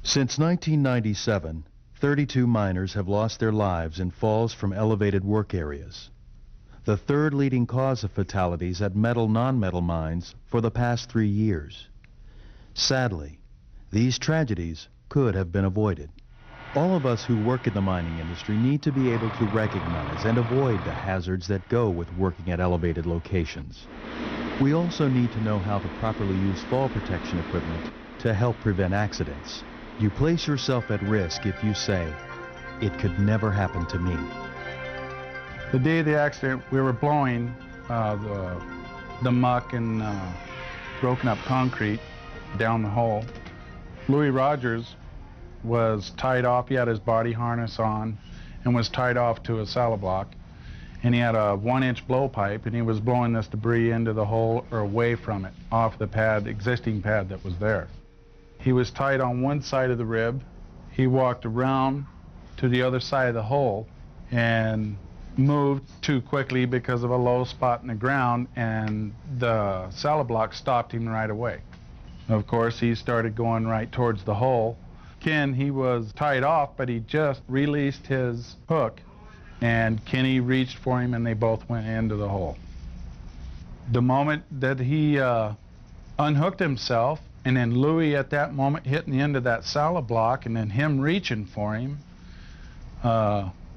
Since 1997, 32 miners have lost their lives in falls from elevated work areas. The third leading cause of fatalities at metal-non-metal mines for the past 3 years. Sadly, these tragedies could have been avoided. All of us who work in the mining industry need to be able to recognize and avoid the hazards that go with working at elevated locations. We also need to know how to properly use fall protection equipment to help prevent accidents. You place yourself at risk if you say, "It could never happen to me." The day of the accident, we were blowing the muck and broken up concrete down the hole. Louis Rogers was tied off. He had his body harness on and was tied off to a saddle block. And he had a 1-inch blowpipe, and he was blowing this debris into the hole or away from it, off the pad, existing pad that was there. He was tied on one side of the rib. He walked around to the other side of the hole and moved too quickly because of a low spot in the ground, and the saddle block stopped him right away. Of course, he started going right towards the hole. Ken, he was tied off, but he just released his hook, and Kenny reached for him, and they both went into the hole. The moment that he unhooked himself, and then Louis at that moment hitting the end of that saddle block, and then him reaching for him,